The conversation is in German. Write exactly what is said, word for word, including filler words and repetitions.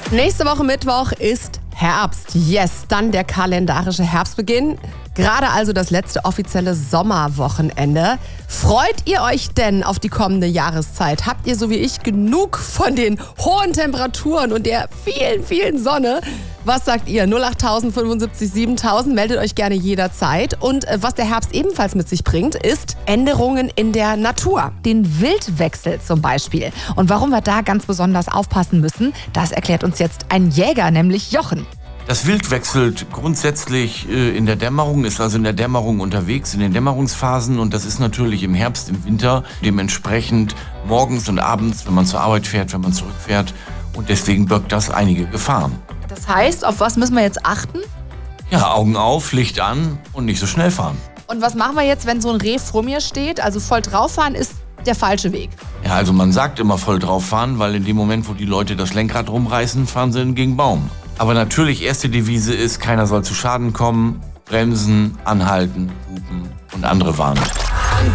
Nächste Woche Mittwoch ist Herbst. Yes, dann der kalendarische Herbstbeginn. Gerade also das letzte offizielle Sommerwochenende. Freut ihr euch denn auf die kommende Jahreszeit? Habt ihr so wie ich genug von den hohen Temperaturen und der vielen, vielen Sonne? Was sagt ihr? null acht tausend fünfundsiebzig siebentausend, meldet euch gerne jederzeit. Und äh, was der Herbst ebenfalls mit sich bringt, ist Änderungen in der Natur. Den Wildwechsel zum Beispiel. Und warum wir da ganz besonders aufpassen müssen, das erklärt uns jetzt ein Jäger, nämlich Jochen. Das Wild wechselt grundsätzlich äh, in der Dämmerung, ist also in der Dämmerung unterwegs, in den Dämmerungsphasen. Und das ist natürlich im Herbst, im Winter dementsprechend morgens und abends, wenn man zur Arbeit fährt, wenn man zurückfährt. Und deswegen birgt das einige Gefahren. Das heißt, auf was müssen wir jetzt achten? Ja, Augen auf, Licht an und nicht so schnell fahren. Und was machen wir jetzt, wenn so ein Reh vor mir steht? Also voll drauf fahren ist der falsche Weg. Ja, also man sagt immer voll drauf fahren, weil in dem Moment, wo die Leute das Lenkrad rumreißen, fahren sie gegen Baum. Aber natürlich, erste Devise ist, keiner soll zu Schaden kommen, bremsen, anhalten, hupen und andere warnen.